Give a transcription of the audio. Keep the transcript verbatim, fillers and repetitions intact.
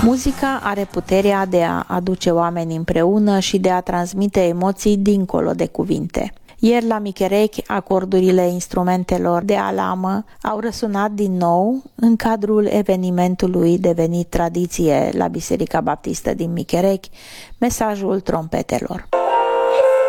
Muzica are puterea de a aduce oameni împreună și de a transmite emoții dincolo de cuvinte. Ieri la Micherechi, acordurile instrumentelor de alamă au răsunat din nou în cadrul evenimentului devenit tradiție la Biserica Baptistă din Micherechi, mesajul trompetelor.